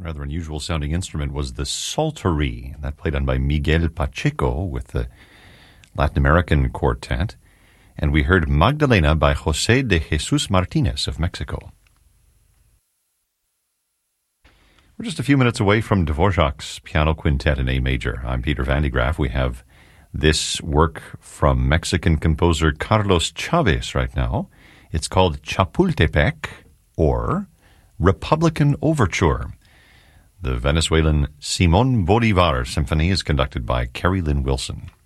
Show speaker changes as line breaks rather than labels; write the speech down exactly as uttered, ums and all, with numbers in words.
rather unusual sounding instrument was the psaltery. That played on by Miguel Pacheco with the Latin American quartet. And we heard Magdalena by José de Jesus Martinez of Mexico. We're just a few minutes away from Dvorak's Piano Quintet in A major. I'm Peter Van de Graaff. We have this work from Mexican composer Carlos Chavez right now. It's called Chapultepec, or Republican Overture. The Venezuelan Simón Bolívar Symphony is conducted by Carrie Lynn Wilson.